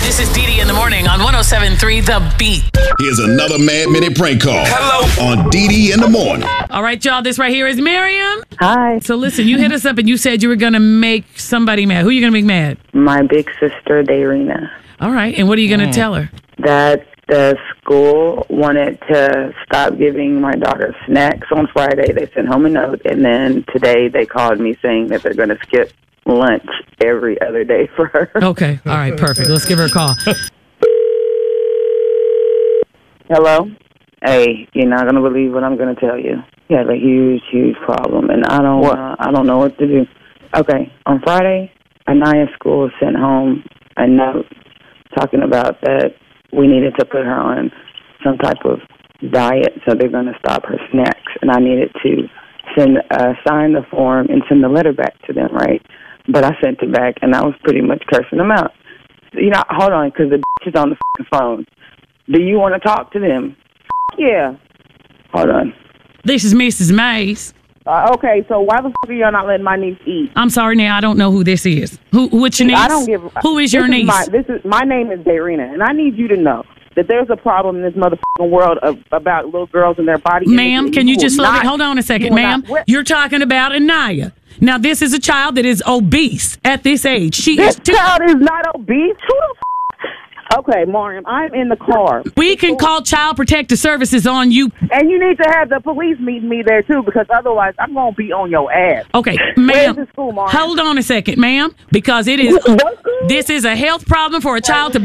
This is Dee Dee in the morning on 107.3 The Beat. Here's another Mad Minute prank call. Hello. On Dee Dee in the morning. All right, y'all. This right here is Miriam. Hi. So listen, you hit us up and you said you were going to make somebody mad. Who are you going to make mad? My big sister, Dayrina. All right. And what are you going to tell her? That the school wanted to stop giving my daughter snacks on Friday. They sent home a note, and then today they called me saying that they're going to skip lunch every other day for her. Okay. All right. Perfect. Let's give her a call. Hello? Hey, you're not going to believe what I'm going to tell you. He has a huge, huge problem, and I don't know what to do. Okay, on Friday, Anaya's school sent home a note talking about that we needed to put her on some type of diet, so they're going to stop her snacks, and I needed to sign the form and send the letter back to them, right? But I sent it back, and I was pretty much cursing them out. You know, hold on, because the bitch is on the phone. Do you want to talk to them? Yeah. Hold on. This is Mrs. Mays. Okay, so why the are y'all not letting my niece eat? I'm sorry, now I don't know who this is. What's your niece? I don't give. Who is your niece? My name is Dayrina, and I need you to know that there's a problem in this motherfucking world about little girls and their body. Ma'am, can you just hold on a second, ma'am? You're talking about Anaya. Now, this is a child that is obese at this age. This child is not obese. Who the Okay, Mariam, I'm in the car. We can call Child Protective Services on you. And you need to have the police meet me there, too, because otherwise I'm going to be on your ass. Okay, ma'am. Where's the school, Mariam? Hold on a second, ma'am, because this is a health problem for a child to